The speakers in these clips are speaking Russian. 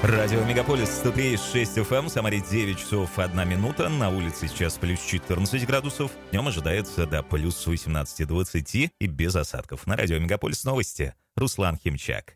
Радио Мегаполис 103,6 FM, в Самаре 9 часов 1 минута, на улице сейчас плюс 14 градусов, днем ожидается до плюс 18-20 и без осадков. На Радио Мегаполис новости. Руслан Химчак.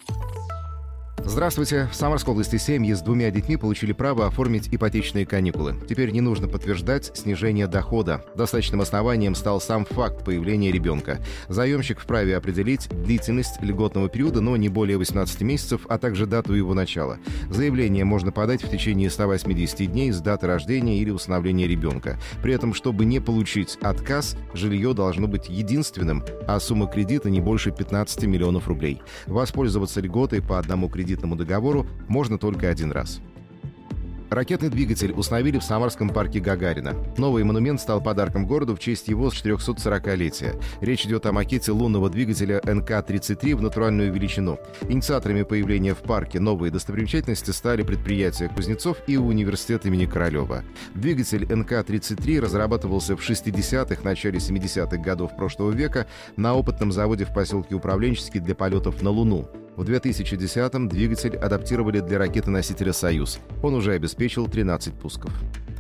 Здравствуйте. В Самарской области семьи с 2 детьми получили право оформить ипотечные каникулы. Теперь не нужно подтверждать снижение дохода. Достаточным основанием стал сам факт появления ребенка. Заемщик вправе определить длительность льготного периода, но не более 18 месяцев, а также дату его начала. Заявление можно подать в течение 180 дней с даты рождения или усыновления ребенка. При этом, чтобы не получить отказ, жилье должно быть единственным, а сумма кредита не больше 15 миллионов рублей. Воспользоваться льготой по одному кредитному договору можно только один раз. Ракетный двигатель установили в Самарском парке Гагарина. Новый монумент стал подарком городу в честь его 440-летия. Речь идет о макете лунного двигателя НК-33 в натуральную величину. Инициаторами появления в парке новой достопримечательности стали предприятия кузнецов и университет имени Королева. Двигатель НК-33 разрабатывался в 60-х, начале 70-х годов прошлого века на опытном заводе в поселке Управленческий для полетов на Луну. В 2010-м двигатель адаптировали для ракеты-носителя «Союз». Он уже обеспечил 13 пусков.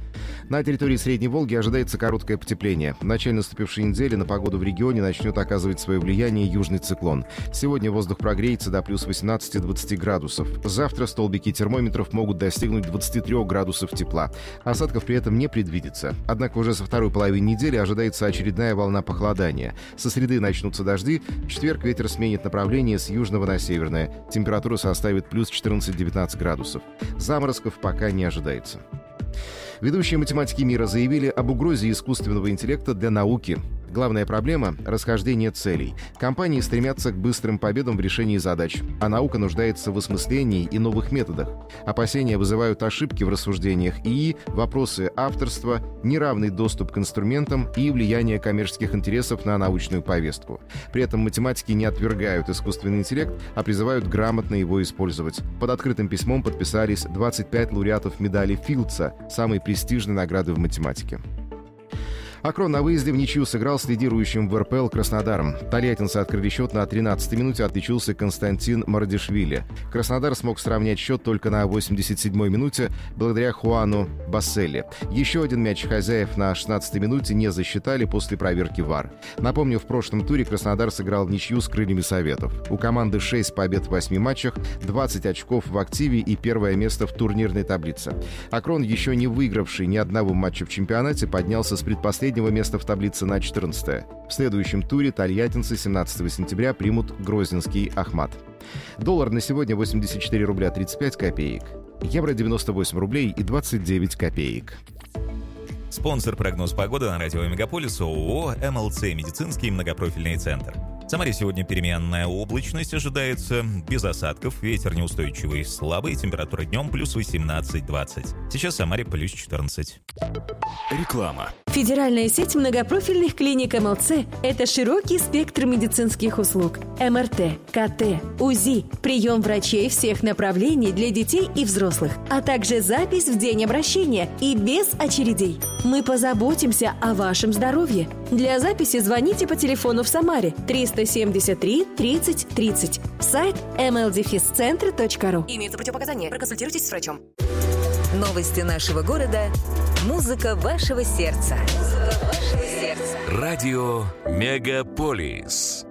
На территории Средней Волги ожидается короткое потепление. В начале наступившей недели на погоду в регионе начнет оказывать свое влияние южный циклон. Сегодня воздух прогреется до плюс 18-20 градусов. Завтра столбики термометров могут достигнуть 23 градусов тепла. Осадков при этом не предвидится. Однако уже со второй половины недели ожидается очередная волна похолодания. Со среды начнутся дожди. В четверг ветер сменит направление с южного на северное. Температура составит плюс 14-19 градусов. Заморозков пока не ожидается. Ведущие математики мира заявили об угрозе искусственного интеллекта для науки. Главная проблема – расхождение целей. Компании стремятся к быстрым победам в решении задач, а наука нуждается в осмыслении и новых методах. Опасения вызывают ошибки в рассуждениях ИИ, вопросы авторства, неравный доступ к инструментам и влияние коммерческих интересов на научную повестку. При этом математики не отвергают искусственный интеллект, а призывают грамотно его использовать. Под открытым письмом подписались 25 лауреатов медали Филдса, самой престижной награды в математике. Акрон на выезде в ничью сыграл с лидирующим в РПЛ Краснодаром. Тольяттинцы открыли счет на 13-й минуте, отличился Константин Мардишвили. Краснодар смог сравнять счет только на 87-й минуте благодаря Хуану Басселли. Еще один мяч хозяев на 16-й минуте не засчитали после проверки ВАР. Напомню, в прошлом туре Краснодар сыграл в ничью с Крыльями Советов. У команды 6 побед в 8 матчах, 20 очков в активе и первое место в турнирной таблице. Акрон, еще не выигравший ни одного матча в чемпионате, поднялся с предпоследнего места в таблице на 14-е. В следующем туре тольяттинцы 17 сентября примут грозненский Ахмат. Доллар на сегодня 84 рубля 35 копеек. Евро 98 рублей и 29 копеек. Спонсор прогноз погоды на Радио Мегаполис ООО «МЛЦ Медицинский многопрофильный центр». В Самаре сегодня переменная облачность ожидается, без осадков, ветер неустойчивый, слабый, температура днем плюс 18-20. Сейчас в Самаре плюс 14. Реклама. Федеральная сеть многопрофильных клиник МЛЦ – это широкий спектр медицинских услуг. МРТ, КТ, УЗИ, прием врачей всех направлений для детей и взрослых, а также запись в день обращения и без очередей. Мы позаботимся о вашем здоровье. Для записи звоните по телефону в Самаре 373 30 30. Сайт mldefiscentr.ru. Имеются противопоказания. Проконсультируйтесь с врачом. Новости нашего города. Музыка вашего сердца. Радио Мегаполис.